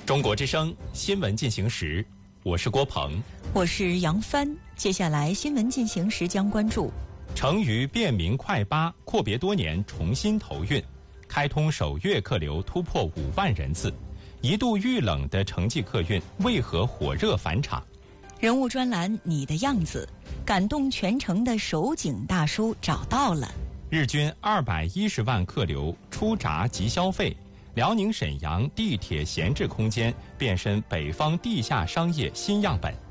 中国之声新闻进行时，我是郭鹏， 我是杨帆。接下来新闻进行时将关注： 成渝便民快巴阔别多年重新投运，开通首月客流突破5万人次，一度遇冷的城际客运为何火热返场？ 人物专栏你的样子，感动全城的守景大叔找到了。 日均210万客流出闸即消费，辽宁沈阳地铁闲置空间变身北方地下商业新样本。